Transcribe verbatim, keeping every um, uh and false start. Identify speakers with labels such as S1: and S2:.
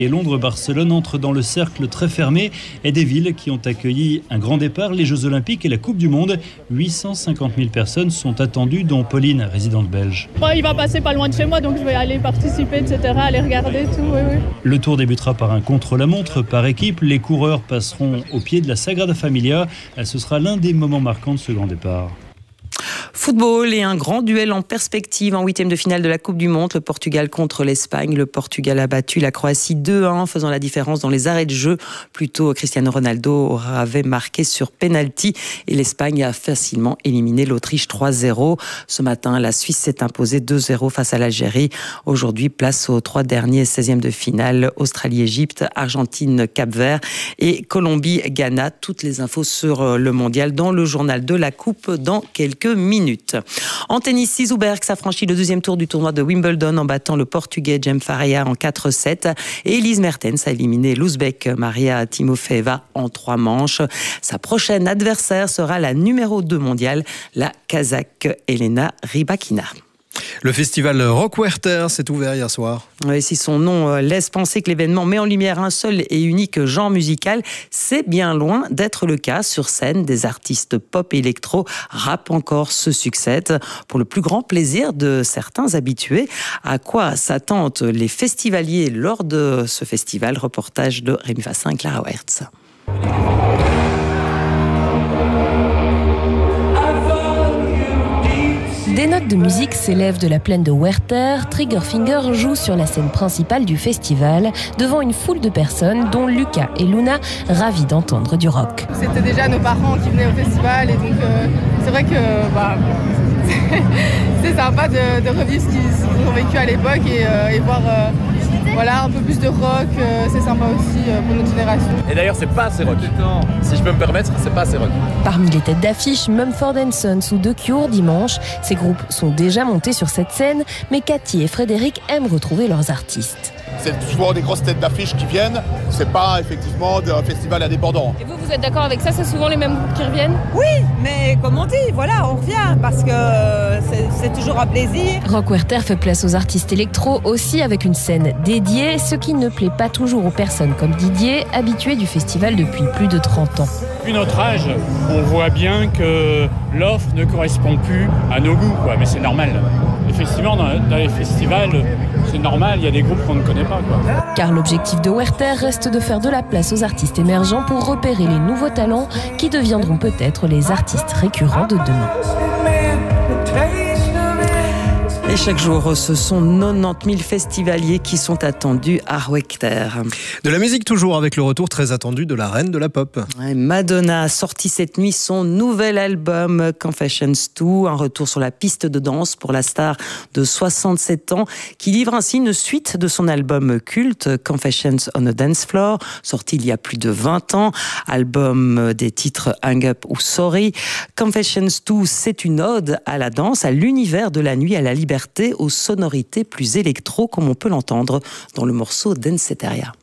S1: Et Londres, Barcelone entrent dans le cercle très fermé et des villes qui ont accueilli un grand départ, les Jeux Olympiques et la Coupe du Monde. huit cent cinquante mille personnes sont attendues, dont Pauline, résidente belge.
S2: Moi, il va passer pas loin de chez moi, donc je vais aller participer, et cetera, aller regarder tout. Oui, oui.
S1: Le tour débutera par un contre-la-montre par équipe. Les coureurs passeront au pied de la Sagrada Familia. Ce sera l'un des moments marquants de ce grand départ.
S3: Football et un grand duel en perspective en huitième de finale de la Coupe du Monde. Le Portugal contre l'Espagne. Le Portugal a battu la Croatie deux à un, faisant la différence dans les arrêts de jeu. Plutôt, Cristiano Ronaldo avait marqué sur penalty et l'Espagne a facilement éliminé l'Autriche trois zéro. Ce matin, la Suisse s'est imposée deux zéro face à l'Algérie. Aujourd'hui, place aux trois derniers seizièmes de finale. Australie-Égypte, Argentine-Cap-Vert et Colombie-Ghana. Toutes les infos sur le mondial dans le journal de la Coupe dans quelques minutes. En tennis, Six Huberg s'affranchit le deuxième tour du tournoi de Wimbledon en battant le Portugais Jem Faria en quatre sept. Et Elise Mertens a éliminé l'Ouzbek Maria Timofeeva en trois manches. Sa prochaine adversaire sera la numéro deux mondiale, la Kazakh Elena Rybakina.
S4: Le festival Rockwerter s'est ouvert hier soir.
S3: Oui, si son nom laisse penser que l'événement met en lumière un seul et unique genre musical, c'est bien loin d'être le cas. Sur scène, des artistes pop et électro, rap encore se succèdent pour le plus grand plaisir de certains habitués. À quoi s'attendent les festivaliers lors de ce festival? Reportage de Rémi Fassin et Clara Wertz.
S5: Des notes de musique s'élèvent de la plaine de Werther. Triggerfinger joue sur la scène principale du festival devant une foule de personnes dont Lucas et Luna, ravis d'entendre du rock.
S2: C'était déjà nos parents qui venaient au festival et donc euh, c'est vrai que bah, c'est sympa de, de revivre ce qu'ils ont vécu à l'époque et, euh, et voir euh, voilà, un peu plus de rock. Euh, c'est sympa aussi euh, pour notre génération.
S6: Et d'ailleurs, c'est pas assez rock. Si je peux me permettre, c'est pas assez rock.
S5: Parmi les têtes d'affiche, Mumford and Sons ou The Cure dimanche. Ces groupes sont déjà montés sur cette scène, mais Cathy et Frédéric aiment retrouver leurs artistes.
S7: C'est souvent des grosses têtes d'affiche qui viennent, c'est pas effectivement un festival indépendant.
S2: Et vous, vous êtes d'accord avec ça? C'est souvent les mêmes groupes qui reviennent?
S8: Oui, mais comme on dit, voilà, on revient parce que c'est, c'est toujours un plaisir.
S5: Rockwerter fait place aux artistes électro aussi avec une scène dédiée, ce qui ne plaît pas toujours aux personnes comme Didier, habitué du festival depuis plus de trente ans.
S9: Depuis notre âge, on voit bien que l'offre ne correspond plus à nos goûts, quoi. Mais c'est normal. Effectivement, dans, dans les festivals, c'est normal, il y a des groupes qu'on ne connaît pas, quoi.
S5: Car l'objectif de Werther reste de faire de la place aux artistes émergents pour repérer les nouveaux talents qui deviendront peut-être les artistes récurrents de demain.
S3: Et chaque jour, ce sont quatre-vingt-dix mille festivaliers qui sont attendus à Werther.
S4: De la musique toujours avec le retour très attendu de la reine de la pop.
S3: Ouais, Madonna a sorti cette nuit son nouvel album Confessions deux, un retour sur la piste de danse pour la star de soixante-sept ans qui livre ainsi une suite de son album culte Confessions on a Dance Floor, sorti il y a plus de vingt ans, album des titres Hang Up ou Sorry. Confessions deux, c'est une ode à la danse, à l'univers de la nuit, à la liberté, aux sonorités plus électro, comme on peut l'entendre dans le morceau Danceteria.